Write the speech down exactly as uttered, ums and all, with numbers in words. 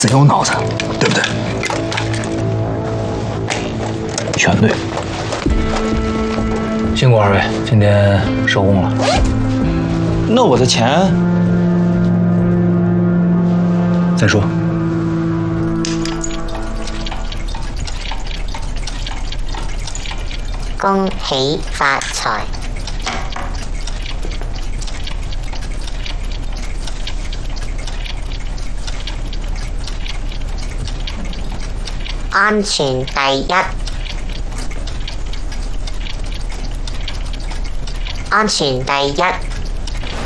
真有脑子，对不对？全对。辛苦二位，今天收工了。 那我的钱再说。 恭喜發財。安全第一。安全第一。